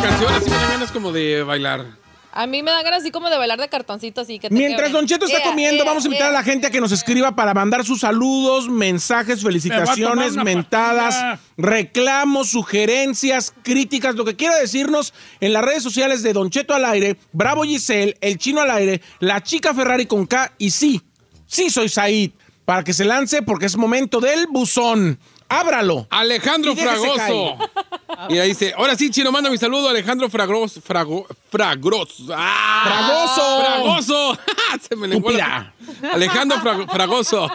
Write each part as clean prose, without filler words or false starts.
canción, así me dan ganas como de bailar. A mí me dan ganas así como de bailar de cartoncito, así que te Mientras quebren. Don Cheto está comiendo, vamos a invitar a la gente a que nos escriba para mandar sus saludos, mensajes, felicitaciones, mentadas, reclamos, sugerencias, críticas, lo que quiera decirnos en las redes sociales de Don Cheto al aire, Bravo Giselle, El Chino al aire, La Chica Ferrari con K y sí soy Said, para que se lance porque es momento del buzón. Ábralo. Alejandro Fragoso. Y ahí dice, ahora sí, Chino, manda mi saludo, Alejandro Fragoso. Fragoso. Se me lenguó Alejandro Fragoso.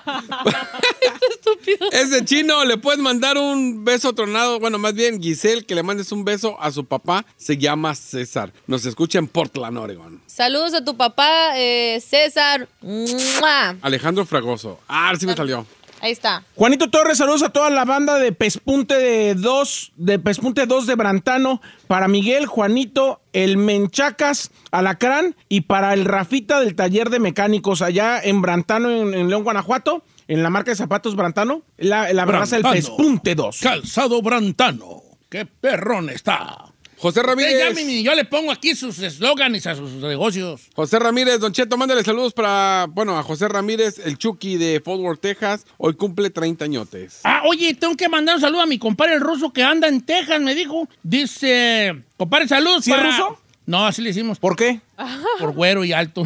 Estúpido. Ese Chino, le puedes mandar un beso tronado. Bueno, más bien, Giselle, que le mandes un beso a su papá. Se llama César. Nos escucha en Portland, Oregon. Saludos a tu papá, César. ¡Mua! Alejandro Fragoso. Sí me salió. Ahí está. Juanito Torres, saludos a toda la banda de Pespunte 2 de Brantano, para Miguel, Juanito, el Menchacas, Alacrán y para el Rafita del taller de mecánicos allá en Brantano, en León, Guanajuato, en la marca de zapatos Brantano, la raza del Pespunte 2. Calzado Brantano. ¡Qué perrón está! José Ramírez. Yo le pongo aquí sus eslóganes a sus negocios. José Ramírez, Don Cheto, mándale saludos a José Ramírez, el Chucky de Fort Worth, Texas. Hoy cumple 30 añotes. Oye, tengo que mandar un saludo a mi compadre el ruso que anda en Texas, me dijo. Dice, compadre, saludos. ¿Sí es ruso? No, así le decimos. ¿Por qué? Por güero y alto.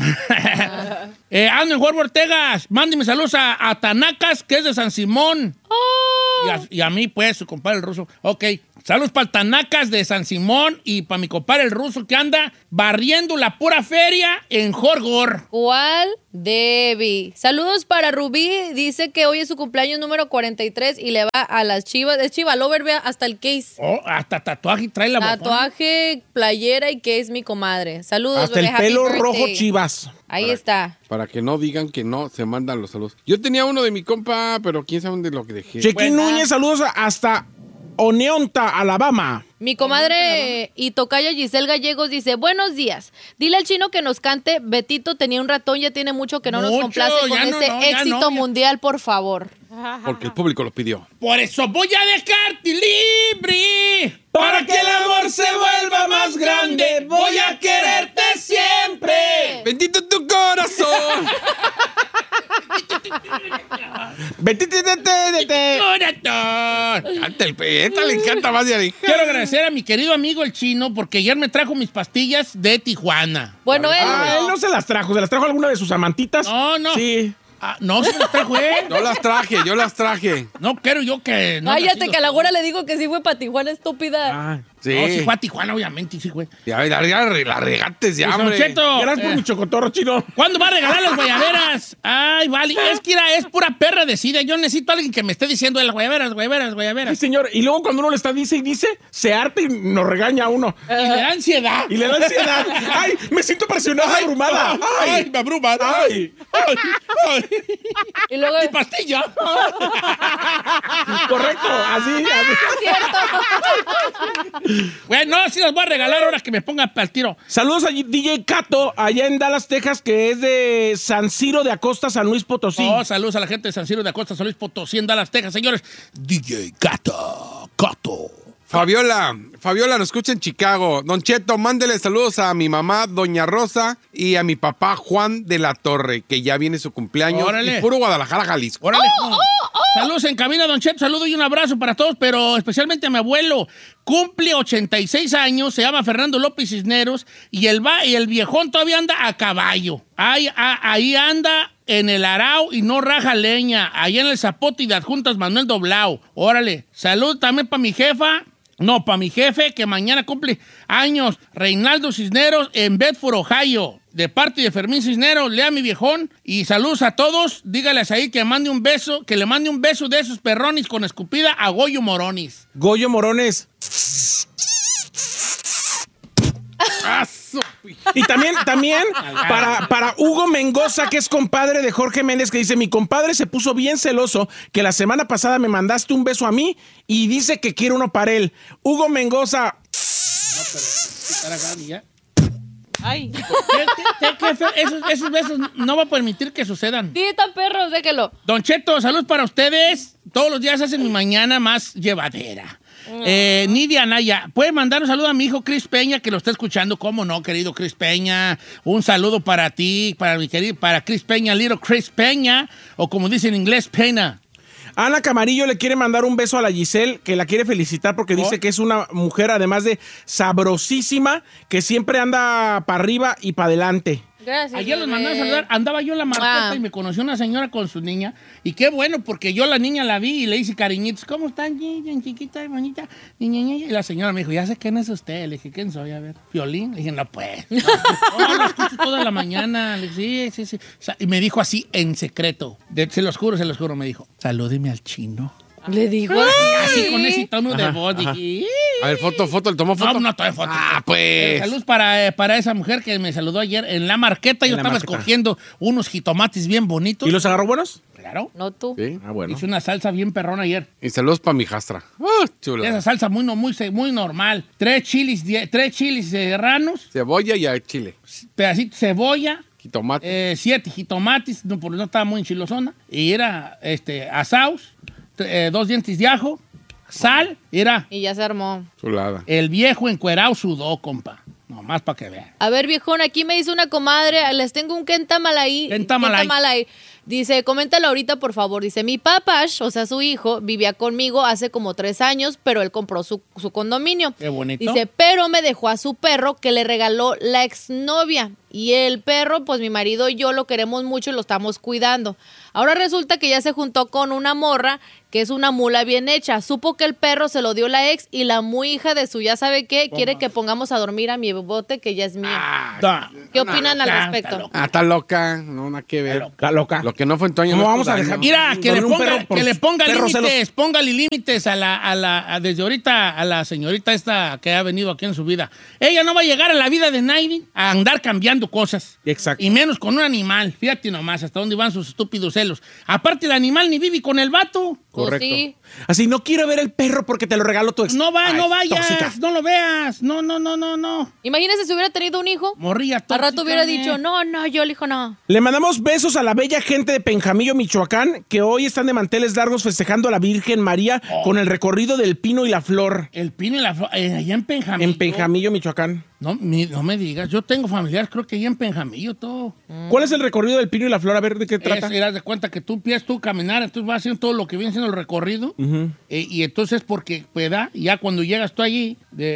Ando en Fort Worth, Texas. Mándeme saludos a Tanacas, que es de San Simón. Y a mí, pues, su compadre el ruso. Ok. Saludos para el Tanacas de San Simón y para mi compadre el ruso que anda barriendo la pura feria en Jorgor. ¿Cuál? Debbie. Saludos para Rubí. Dice que hoy es su cumpleaños número 43 y le va a las Chivas. Es Chiva Lover, vea, hasta el case. Hasta tatuaje trae la boca. Tatuaje, playera y case mi comadre. Saludos, hasta el pelo rojo Chivas. Ahí está. Para que no digan que no se mandan los saludos. Yo tenía uno de mi compa, pero quién sabe dónde lo que dejé. Chequín Núñez, saludos hasta Oneonta, Alabama. Mi comadre y tocaya Giselle Gallegos dice, buenos días. Dile al Chino que nos cante Betito tenía un ratón, ya tiene mucho que no nos complace con ese éxito mundial, por favor. Porque el público lo pidió. Por eso voy a dejarte libre. Para que el amor se vuelva más grande, voy a quererte siempre. Bendito tu corazón. Canta el peta, le encanta más de ahí. Quiero agradecer a mi querido amigo el Chino porque ayer me trajo mis pastillas de Tijuana. Bueno, él no se las trajo alguna de sus amantitas. No. Sí. No se las trajo él. Yo las traje. No quiero yo que... No cállate, que a la güera le digo que sí fue para Tijuana, estúpida. Sí. No, si fue a Tijuana, obviamente, sí fue. Ya, la regates ya, hombre. Gracias por mi chocotorro, Chino. ¿Cuándo va a regalar las guayaberas? Ay, vale. Es que es pura perra decida. Yo necesito a alguien que me esté diciendo las guayaberas. Sí, señor. Y luego cuando uno le está dice y dice, se harta y nos regaña a uno. Y le da ansiedad. Ay, me siento presionada, abrumada. Ay, me abruma. Ay. Y luego... ¡Mi pastilla! Correcto, así. Cierto. Bueno, sí las voy a regalar ahora que me pongan al tiro. Saludos a DJ Cato, allá en Dallas, Texas, que es de San Ciro de Acosta, San Luis Potosí. Saludos a la gente de San Ciro de Acosta, San Luis Potosí, en Dallas, Texas, señores. DJ Cato. Fabiola nos escucha en Chicago. Don Cheto, mándele saludos a mi mamá, Doña Rosa, y a mi papá, Juan de la Torre, que ya viene su cumpleaños. Órale. Y puro Guadalajara, Jalisco. Órale. Saludos en cabina, Don Cheto. Saludo y un abrazo para todos, pero especialmente a mi abuelo. Cumple 86 años, se llama Fernando López Cisneros, y el viejón todavía anda a caballo. Ahí anda en el arao y no raja leña. Ahí en el Zapote y de Adjuntas Manuel Doblao. Órale. Salud también para mi jefa. No, para mi jefe, que mañana cumple años, Reinaldo Cisneros, en Bedford, Ohio. De parte de Fermín Cisneros, lea a mi viejón. Y saludos a todos. Dígales ahí que le mande un beso de esos perrones con escupida a Goyo Moronis. Goyo Morones. Y también para Hugo Mengoza, que es compadre de Jorge Méndez, que dice, mi compadre se puso bien celoso que la semana pasada me mandaste un beso a mí y dice que quiere uno para él. Hugo Mengoza. Ay. Esos besos no va a permitir que sucedan. Sí, están perros, déjelo. Don Cheto, salud para ustedes. Todos los días hacen mi mañana más llevadera. Nidia Anaya, ¿puede mandar un saludo a mi hijo Chris Peña que lo está escuchando? ¿Cómo no, querido Chris Peña? Un saludo para ti, para Chris Peña, little Chris Peña, o como dice en inglés, Peña. Ana Camarillo le quiere mandar un beso a la Giselle, que la quiere felicitar porque dice que es una mujer, además de sabrosísima, que siempre anda para arriba y para adelante. Gracias. Ayer los mandaba a saludar, andaba yo en la marqueta y me conoció una señora con su niña, y qué bueno, porque yo la niña la vi y le hice cariñitos, ¿cómo están, chiquita y bonita? Y la señora me dijo, ya sé quién es usted. Le dije, ¿quién soy? A ver, Violín. Le dije, no, pues. No, lo escucho toda la mañana. Le dije, sí. Y me dijo así, en secreto, se los juro, me dijo, salúdeme al chino. Le dijo así con ese tono de voz. Dije, a ver, foto, ¿le tomó foto? No tomé foto. Pues. Saludos para esa mujer que me saludó ayer en la marqueta. Yo estaba escogiendo unos jitomates bien bonitos. ¿Y los agarró buenos? Claro. No tú. Sí. Bueno. Hice una salsa bien perrona ayer. Y saludos para mi jastra. Chula. Esa salsa muy normal. 3 chilis serranos. Cebolla y chile. Pedacito de cebolla. Jitomate. 7 jitomates. No, porque no estaba muy enchilosona. Y era asaus. 2 dientes de ajo, sal, y ya se armó. Chulada. El viejo encuerao sudó, compa. Nomás para que vean. A ver, viejón, aquí me dice una comadre, les tengo un Kentamalay. Dice, coméntalo ahorita, por favor. Dice, mi papash, o sea, su hijo, vivía conmigo hace como 3 años, pero él compró su condominio. Qué bonito. Dice, pero me dejó a su perro que le regaló la exnovia. Y el perro, pues mi marido y yo lo queremos mucho y lo estamos cuidando. Ahora resulta que ya se juntó con una morra que es una mula bien hecha. Supo que el perro se lo dio la ex y la muy hija de su ya sabe qué quiere que pongamos a dormir a mi bote que ya es mío. ¿Qué opinan al respecto? Está loca. No, nada que ver. Está loca. Lo que no fue en tu año. ¿Cómo no vamos a dejar? Mira, que le ponga límites. Póngale límites desde ahorita a la señorita esta que ha venido aquí en su vida. Ella no va a llegar a la vida de nadie a andar cambiando cosas. Exacto. Y menos con un animal. Fíjate nomás hasta dónde van sus estúpidos celos. Aparte, el animal ni vive con el vato. Correcto. Pues sí. Así, no quiero ver el perro porque te lo regaló tu ex. No vayas, tóxica. no lo veas. No. Imagínese si hubiera tenido un hijo. Morrilla Al tóxica. rato hubiera dicho, no, yo el hijo no. Le mandamos besos a la bella gente de Penjamillo, Michoacán, que hoy están de manteles largos festejando a la Virgen María con el recorrido del Pino y la Flor. El Pino y la Flor, allá en Penjamillo. En Penjamillo, Michoacán. No me digas, yo tengo familiares, creo que allá en Penjamillo todo. ¿Cuál es el recorrido del Pino y la Flor? A ver, ¿de qué trata? Haz de cuenta que tú empiezas a caminar, entonces vas haciendo todo lo que viene siendo el recorrido. Y entonces, porque ya cuando llegas tú allí,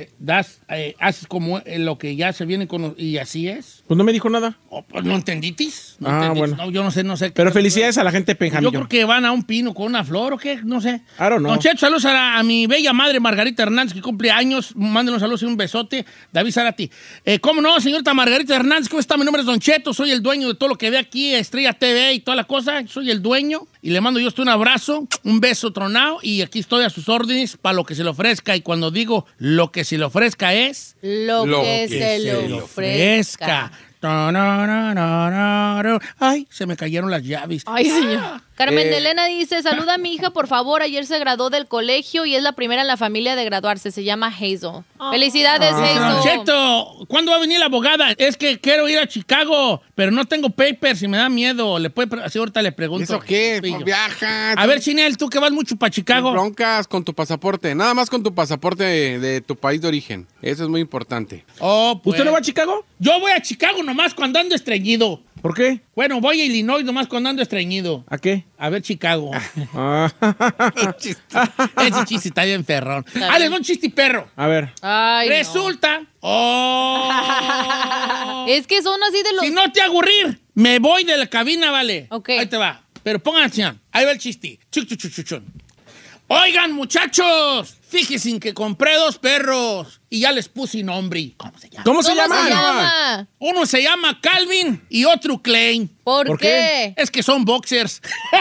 haces como lo que ya se viene con... Y así es. Pues no me dijo nada. Pues no entenditis. Bueno. No, yo no sé. Pero felicidades a la gente de Penjamillo. Yo creo que van a un pino con una flor o qué, no sé. I don't know. Don Cheto, saludos a mi bella madre Margarita Hernández, que cumple años. Mándenos saludos y un besote. David Zárate. ¿Cómo no, señorita Margarita Hernández? ¿Cómo está? Mi nombre es Don Cheto, soy el dueño de todo lo que ve aquí, Estrella TV y toda la cosa. Soy el dueño y le mando yo un abrazo, un beso tronado, y aquí estoy a sus órdenes para lo que se le ofrezca. Y cuando digo lo que se le ofrezca es... Lo que se le ofrezca. Ay, se me cayeron las llaves. Ay, señor. Carmen Elena dice, saluda a mi hija, por favor. Ayer se graduó del colegio y es la primera en la familia de graduarse. Se llama Hazel. Felicidades, Hazel. Cheto, ¿cuándo va a venir la abogada? Es que quiero ir a Chicago, pero no tengo papers y me da miedo. Así ahorita le pregunto. ¿Eso qué? No viaja. A ver, Chinel, tú que vas mucho para Chicago. Broncas con tu pasaporte. Nada más con tu pasaporte de tu país de origen. Eso es muy importante. Oh, pues. ¿Usted no va a Chicago? Yo voy a Chicago nomás cuando ando estreñido. ¿Por qué? Bueno, voy a Illinois nomás cuando ando estreñido. ¿A qué? A ver Chicago. Ese chiste está bien perrón. Les doy un chiste perro. A ver. Ay, resulta. No. Es que son así de los... Si no te aburrir, me voy de la cabina, vale. Ok. Ahí te va. Pero pongan atención. Ahí va el chiste. Oigan, muchachos, fíjense que compré 2 perros y ya les puse nombre. ¿Cómo se llama? ¿Cómo se llama? Uno se llama Calvin y otro Klein. ¿Por qué? Es que son boxers.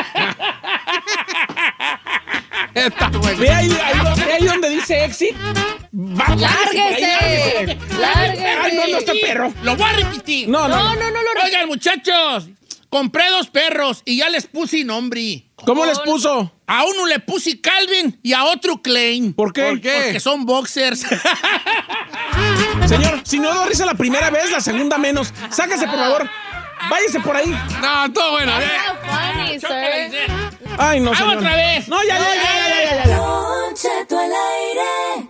Ve ahí donde dice exit. ¡Lárguese! Ay, no está perro. Lo voy a repetir. No. Oigan, muchachos, compré 2 perros y ya les puse nombre. ¿Cómo les puso? A uno le puse Calvin y a otro Klein. ¿Por qué? Porque son boxers. Señor, si no da risa la primera vez, la segunda menos. Sáquese, por favor. Váyase por ahí. No, todo bueno. Funny, sir. Ay, no, señor. Otra vez. No, ya. Don Cheto al aire.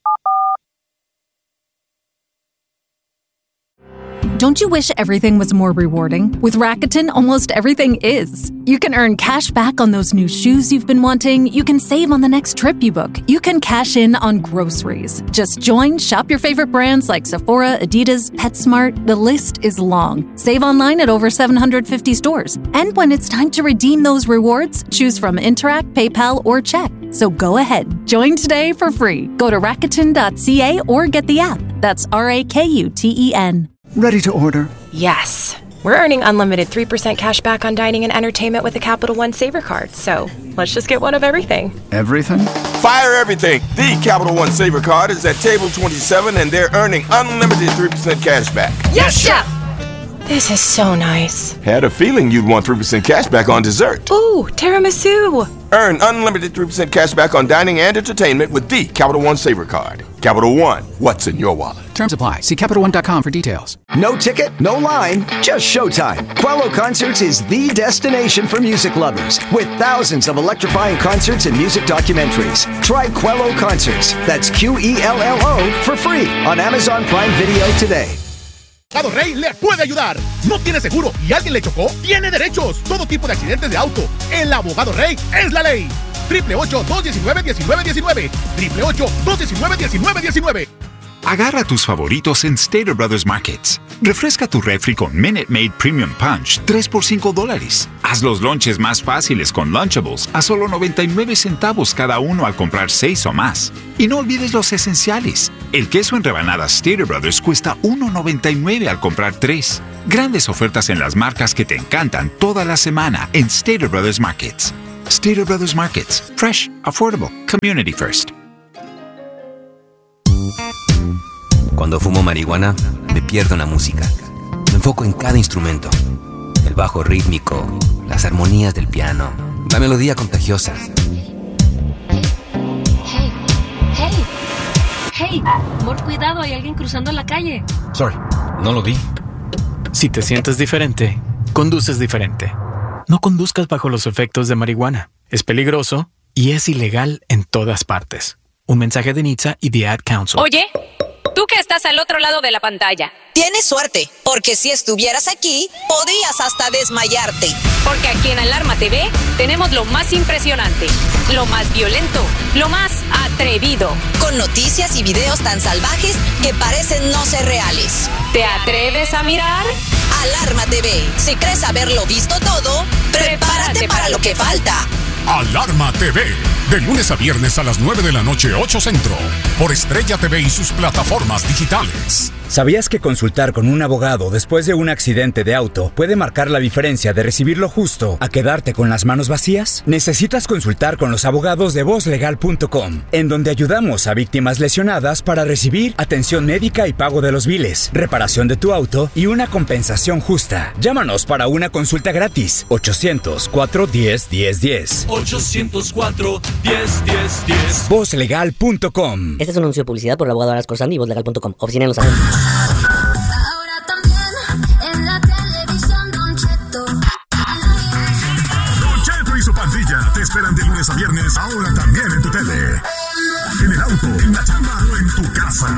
Don't you wish everything was more rewarding? With Rakuten, almost everything is. You can earn cash back on those new shoes you've been wanting. You can save on the next trip you book. You can cash in on groceries. Just join, shop your favorite brands like Sephora, Adidas, PetSmart. The list is long. Save online at over 750 stores. And when it's time to redeem those rewards, choose from Interac, PayPal, or check. So go ahead. Join today for free. Go to Rakuten.ca or get the app. That's Rakuten. Ready to order? Yes. We're earning unlimited 3% cash back on dining and entertainment with the Capital One Saver Card. So let's just get one of everything. Everything? Fire everything. The Capital One Saver Card is at table 27 and they're earning unlimited 3% cash back. Yes, Chef! This is so nice. Had a feeling you'd want 3% cash back on dessert. Ooh, tiramisu. Earn unlimited 3% cash back on dining and entertainment with the Capital One Saver Card. Capital One, what's in your wallet? Terms apply. See CapitalOne.com for details. No ticket, no line, just showtime. Quello Concerts is the destination for music lovers, with thousands of electrifying concerts and music documentaries. Try Quello Concerts, that's Quello, for free on Amazon Prime Video today. Abogado Rey le puede ayudar. ¿No tiene seguro y alguien le chocó? Tiene derechos. Todo tipo de accidentes de auto. El Abogado Rey es la ley. 888-219-1919. 888-219-1919. Agarra tus favoritos en Stater Brothers Markets. Refresca tu refri con Minute Maid Premium Punch, 3 por $5. Haz los lunches más fáciles con Lunchables a solo 99 centavos cada uno al comprar 6 o más. Y no olvides los esenciales. El queso en rebanadas Stater Brothers cuesta $1.99 al comprar 3. Grandes ofertas en las marcas que te encantan toda la semana en Stater Brothers Markets. Stater Brothers Markets. Fresh, affordable, community first. Cuando fumo marihuana, me pierdo en la música. Me enfoco en cada instrumento. El bajo rítmico, las armonías del piano, la melodía contagiosa. Hey, por cuidado, hay alguien cruzando la calle. Sorry, no lo vi. Si te sientes diferente, conduces diferente. No conduzcas bajo los efectos de marihuana. Es peligroso y es ilegal en todas partes. Un mensaje de NHTSA y The Ad Council. Oye, tú que estás al otro lado de la pantalla. Tienes suerte, porque si estuvieras aquí, podrías hasta desmayarte. Porque aquí en Alarma TV tenemos lo más impresionante, lo más violento, lo más atrevido. Con noticias y videos tan salvajes que parecen no ser reales. ¿Te atreves a mirar? Alarma TV. Si crees haberlo visto todo, prepárate para lo que falta. Alarma TV, de lunes a viernes a las 9 de la noche, 8 Centro, por Estrella TV y sus plataformas digitales. ¿Sabías que consultar con un abogado después de un accidente de auto puede marcar la diferencia de recibir lo justo a quedarte con las manos vacías? Necesitas consultar con los abogados de VozLegal.com, en donde ayudamos a víctimas lesionadas para recibir atención médica y pago de los biles, reparación de tu auto y una compensación justa. Llámanos para una consulta gratis. 800-410-1010. 800-410-1010. VozLegal.com. Este es un anuncio de publicidad por el abogado Aras Corsandi y VozLegal.com. Oficina en Los Ángeles. Ahora también en la televisión, Don Cheto. Don Cheto y su pandilla te esperan de lunes a viernes, ahora también en tu tele. En el auto, en la chamba o en tu casa.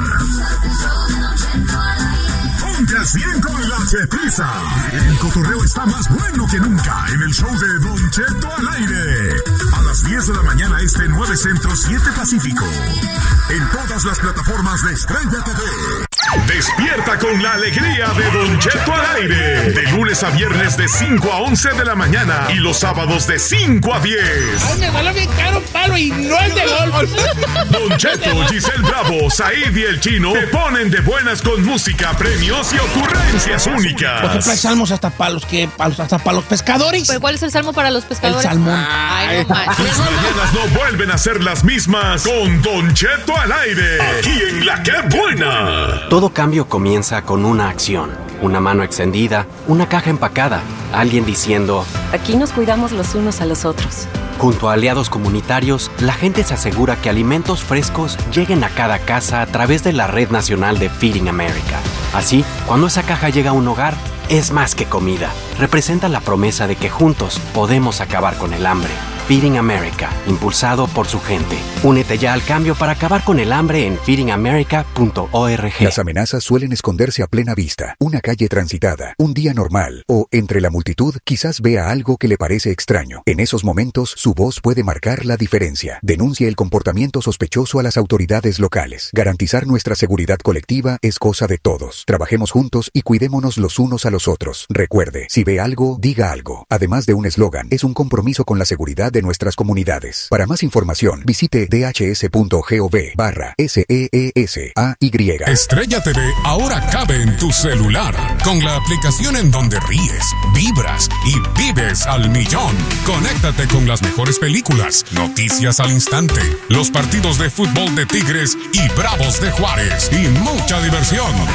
Ponte al 100 con la Chetiza. El cotorreo está más bueno que nunca en el show de Don Cheto al aire. A las 10 de la mañana este 9 Centro 7 Pacífico. En todas las plataformas de Estrella TV. Despierta con la alegría de Don Cheto al aire. De lunes a viernes de 5 a 11 de la mañana. Y los sábados de 5 a 10. Ay, me vale bien caro un palo y no es de golf. Don Cheto, Giselle Bravo, Said y el Chino te ponen de buenas con música, premios y ocurrencias únicas. Por ejemplo, hay salmos hasta para los pescadores. ¿Pero cuál es el salmo para los pescadores? El salmón. Ay, no manches. Tus mañanas no vuelven a ser las mismas con Don Cheto al aire. Aquí en La Que Buena. Todo cambio comienza con una acción. Una mano extendida, una caja empacada, alguien diciendo: Aquí nos cuidamos los unos a los otros. Junto a aliados comunitarios, la gente se asegura que alimentos frescos lleguen a cada casa a través de la Red Nacional de Feeding America. Así, cuando esa caja llega a un hogar, es más que comida. Representa la promesa de que juntos podemos acabar con el hambre. Feeding America, impulsado por su gente. Únete ya al cambio para acabar con el hambre en feedingamerica.org. Las amenazas suelen esconderse a plena vista. Una calle transitada, un día normal o entre la multitud quizás vea algo que le parece extraño. En esos momentos, su voz puede marcar la diferencia. Denuncie el comportamiento sospechoso a las autoridades locales. Garantizar nuestra seguridad colectiva es cosa de todos. Trabajemos juntos y cuidémonos los unos a los otros. Recuerde, si ve algo, diga algo. Además de un eslogan, es un compromiso con la seguridad de nuestras comunidades. Para más información, visite dhs.gov/SEESAY. Estrella TV ahora cabe en tu celular, con la aplicación en donde ríes, vibras y vives al millón. Conéctate con las mejores películas, noticias al instante, los partidos de fútbol de Tigres y Bravos de Juárez y mucha diversión.